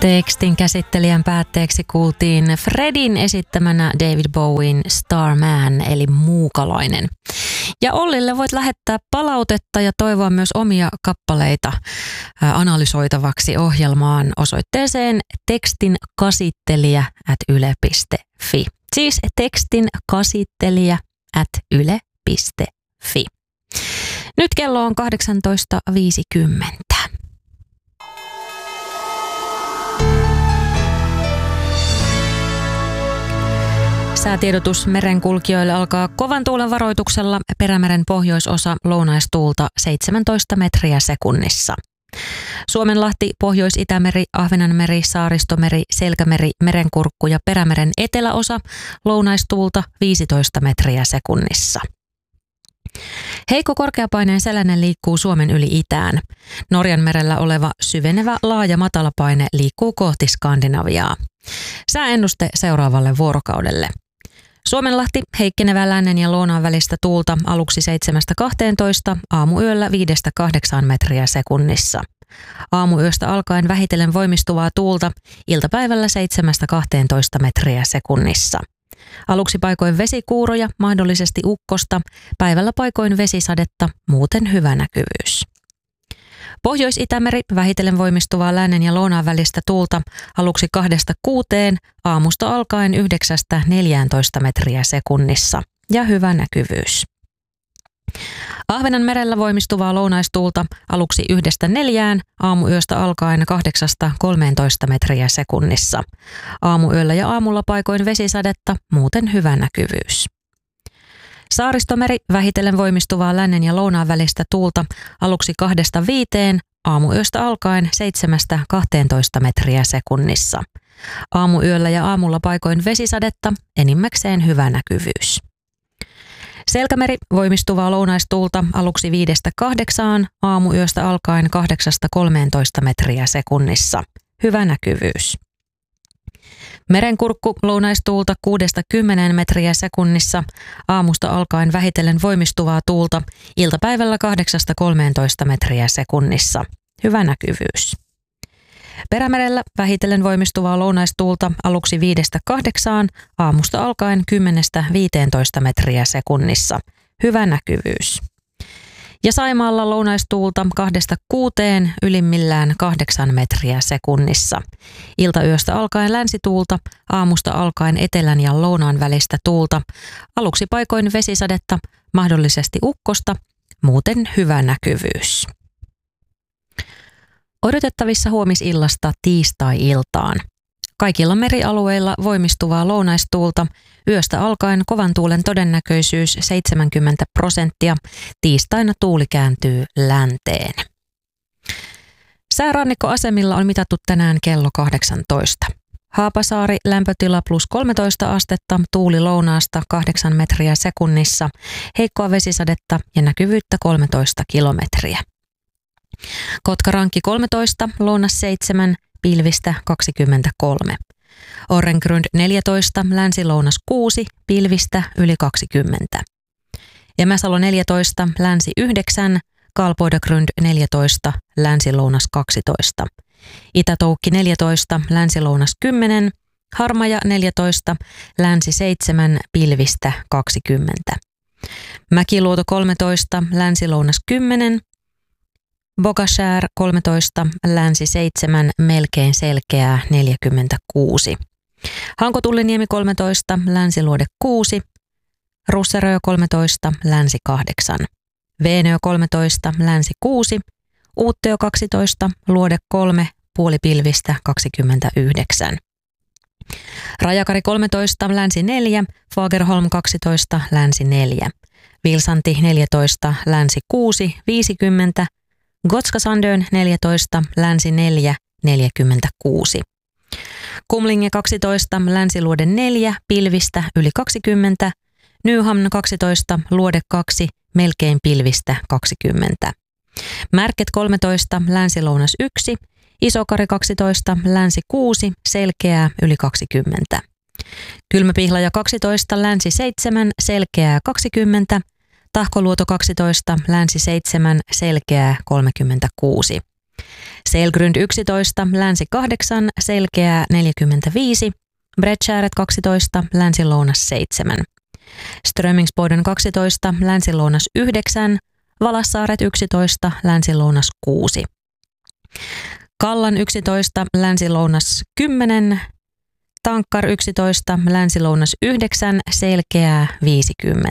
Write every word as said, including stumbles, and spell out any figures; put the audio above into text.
Tekstin käsittelijän päätteeksi kuultiin Fredin esittämänä David Bowien Starman eli Muukalainen. Ja Ollille voit lähettää palautetta ja toivoa myös omia kappaleita analysoitavaksi ohjelmaan osoitteeseen tekstinkasittelija at yle piste fi. Siis tekstinkasittelija at yle piste fi. Nyt kello on kahdeksantoista viisikymmentä. Säätiedotus merenkulkijoille alkaa kovan tuulen varoituksella. Perämeren pohjoisosa lounaistuulta seitsemäntoista metriä sekunnissa. Suomenlahti, Pohjois-Itämeri, Ahvenanmeri, Saaristomeri, Selkämeri, Merenkurkku ja Perämeren eteläosa lounaistuulta viisitoista metriä sekunnissa. Heikko korkeapaineen selänen liikkuu Suomen yli itään. Norjan merellä oleva syvenevä laaja matalapaine liikkuu kohti Skandinaviaa. Sääennuste seuraavalle vuorokaudelle. Suomenlahti, heikkenevää lännen ja lounaan välistä tuulta aluksi seitsemästä kahteentoista, aamuyöllä viidestä kahdeksaan metriä sekunnissa. Aamuyöstä alkaen vähitellen voimistuvaa tuulta, iltapäivällä seitsemästä kahteentoista metriä sekunnissa. Aluksi paikoin vesikuuroja, mahdollisesti ukkosta, päivällä paikoin vesisadetta, muuten hyvä näkyvyys. Pohjois-Itämeri, vähitellen voimistuvaa lännen ja lounaan välistä tuulta, aluksi kahdesta kuuteen, aamusta alkaen yhdeksästä neljääntoista metriä sekunnissa ja hyvä näkyvyys. Ahvenanmerellä voimistuvaa lounaistuulta, aluksi yhdestä neljään, aamuyöstä alkaen kahdeksasta kolmeentoista metriä sekunnissa. Aamuyöllä ja aamulla paikoin vesisadetta, muuten hyvä näkyvyys. Saaristomeri, vähitellen voimistuvaa lännen ja lounaan välistä tuulta, aluksi kahdesta viiteen, aamuyöstä alkaen seitsemästä kahteentoista metriä sekunnissa. Aamuyöllä ja aamulla paikoin vesisadetta, enimmäkseen hyvä näkyvyys. Selkämeri, voimistuvaa lounaistuulta, aluksi viidestä kahdeksaan, aamuyöstä alkaen kahdeksasta kolmeentoista metriä sekunnissa. Hyvä näkyvyys. Merenkurkku, lounaistuulta kuudesta kymmeneen metriä sekunnissa, aamusta alkaen vähitellen voimistuvaa tuulta, iltapäivällä kahdeksasta kolmeentoista metriä sekunnissa. Hyvä näkyvyys. Perämerellä vähitellen voimistuvaa lounaistuulta, aluksi viidestä kahdeksaan, aamusta alkaen kymmenestä viiteentoista metriä sekunnissa. Hyvä näkyvyys. Ja Saimaalla lounaistuulta kahdesta kuuteen, ylimmillään kahdeksan metriä sekunnissa. Iltayöstä alkaen länsituulta, aamusta alkaen etelän ja lounaan välistä tuulta, aluksi paikoin vesisadetta, mahdollisesti ukkosta, muuten hyvä näkyvyys. Odotettavissa huomisillasta tiistai-iltaan. Kaikilla merialueilla voimistuvaa lounaistuulta, yöstä alkaen kovan tuulen todennäköisyys seitsemänkymmentä prosenttia, tiistaina tuuli kääntyy länteen. Säärannikkoasemilla on mitattu tänään kello kahdeksantoista. Haapasaari, lämpötila plus kolmetoista astetta, tuuli lounaasta kahdeksan metriä sekunnissa, heikkoa vesisadetta ja näkyvyyttä kolmetoista kilometriä. Kotkarankki kolmetoista, lounas seitsemän, pilvistä kaksikymmentäkolme. Orrengrund neljätoista, länsi-lounas kuusi, pilvistä yli kaksikymmentä. Emäsalo neljätoista, länsi yhdeksän, Kalpoidagrund neljätoista, länsi-lounas kaksitoista. Itätoukki neljätoista, länsi-lounas kymmenen, Harmaja neljätoista, länsi seitsemän, pilvistä kaksikymmentä. Mäkiluoto kolmetoista, länsi-lounas kymmenen, Bogashär kolmetoista, länsi seitsemän, melkein selkeää neljäkymmentäkuusi. Hankotulliniemi kolmetoista, länsiluode kuusi, Russerö kolmetoista, länsi kahdeksan. Veenö kolmetoista, länsi kuusi, Uuttöö kaksitoista, luode kolme, puolipilvistä kaksikymmentäyhdeksän. Rajakari kolmetoista, länsi neljä, Fagerholm kaksitoista, länsi neljä. Vilsanti neljätoista, länsi kuusi, viisikymmentä. Gotska-Sandön neljätoista, länsi neljä, neljäkymmentäkuusi. Kumlinge kaksitoista, länsiluode neljä, pilvistä yli kaksikymmentä. Nyhamn kaksitoista, luode kaksi, melkein pilvistä kaksikymmentä. Märket kolmetoista, länsi-lounas yksi, Isokari kaksitoista, länsi kuusi, selkeää yli kaksikymmentä. Kylmäpihlaja kaksitoista, länsi seitsemän, selkeää kaksikymmentä. Tahkoluoto kaksitoista, länsi seitsemän, selkeää kolmekymmentäkuusi. Selgrund yksitoista, länsi kahdeksan, selkeää neljäkymmentäviisi, Bredtjäret kaksitoista, länsi-lounas seitsemän. Strömingsboden kaksitoista, länsi-lounas yhdeksän, Valassaaret yksitoista, länsi-lounas kuusi. Kallan yksitoista, länsi-lounas kymmenen, Tankkar yksitoista, länsi-lounas yhdeksän, selkeää viisikymmentä.